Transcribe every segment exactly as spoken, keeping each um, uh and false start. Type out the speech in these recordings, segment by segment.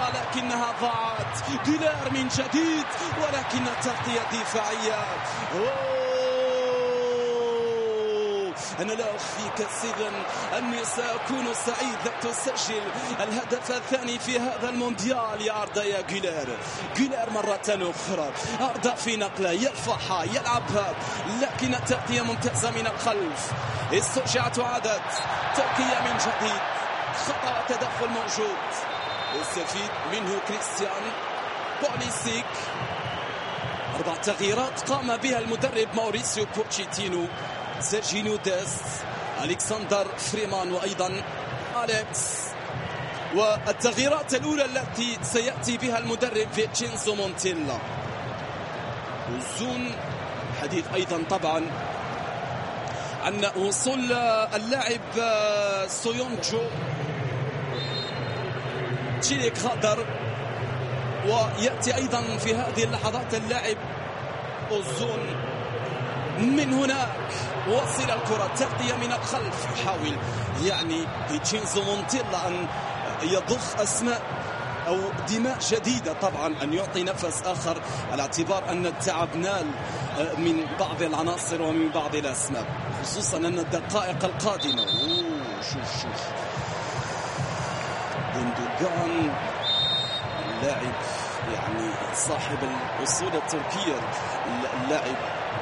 لكنها ضاعت. جولير من جديد ولكن التغطية دفاعية. أوه. أنا لا أخفيك سيفن أني سأكون سعيد لو تسجل الهدف الثاني في هذا المونديال يا أردا يا جولير. جولير مرة أخرى، أردا في نقلة يرفعها يلعبها لكن التغطية ممتازة من الخلف. استرجعت عادت تركيا من جديد، خطأ تدخل موجود يستفيد منه كريستيان بوليسيك. أربع تغييرات قام بها المدرب ماوريسيو بوتشيتينو. سيرجينيو ديست، ألكسندر فريمان وأيضا أليكس. والتغييرات الأولى التي سيأتي بها المدرب فيتشينزو مونتيلا. وزون حديث أيضا طبعا عن وصول اللاعب سويونجو. تشيليك غادر ويأتي أيضا في هذه اللحظات اللاعب أوزون من هناك. وصل الكرة تغطية من الخلف، يحاول يعني فيتشينزو مونتيلا أن يضخ أسماء أو دماء جديدة، طبعا أن يعطي نفس آخر على اعتبار أن التعب نال من بعض العناصر ومن بعض الأسماء، خصوصا أن الدقائق القادمة. أوه شوف شوف غوندوغان اللاعب يعني صاحب الأصول التركية، اللاعب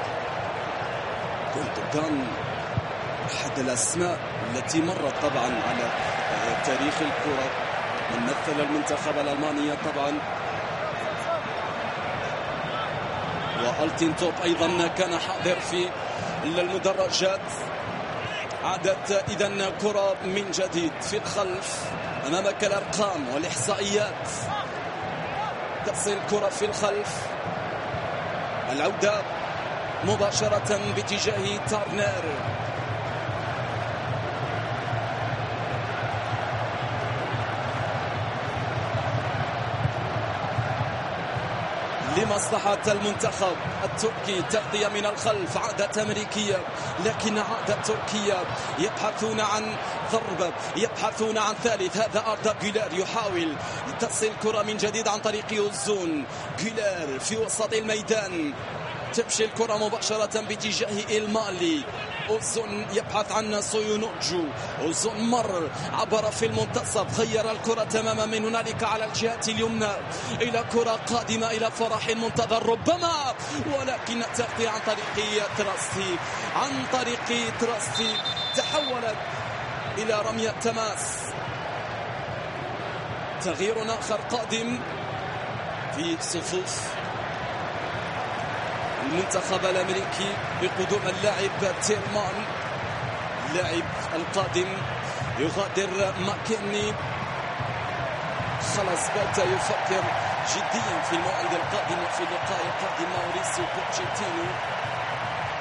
غوندوغان أحد الأسماء التي مرت طبعا على تاريخ الكرة، من مثل المنتخب الألماني طبعا. والتين توب أيضا كان حاضر في المدرجات. عادت إذن كرة من جديد في الخلف، أمامك الأرقام والإحصائيات. تصل كرة في الخلف، العودة مباشرة باتجاه تارنر. لمصلحة المنتخب التركي تغطية من الخلف، عادة أمريكية لكن عادة تركية. يبحثون عن ضربة، يبحثون عن ثالث. هذا أردا جولير يحاول تصل كرة من جديد عن طريق أوزون. جولير في وسط الميدان، تمشي الكرة مباشرة باتجاه المالي. أوزون يبحث عن سويونوجو. أوزون مر عبر في المنتصف، غير الكرة تماما من هنالك على الجهة اليمنى إلى كرة قادمة إلى فرح المنتظر ربما، ولكن التغطية عن طريق تراستي عن طريق تراستي تحولت إلى رمية تماس. تغيير آخر قادم في صفوف المنتخب الأمريكي بقدوم اللاعب تيرمان. اللاعب القادم يغادر ماكيني، خلاص بات يفكر جديا في الموعد القادم وفي اللقاء القادم ماوريسيو بوتشيتينو.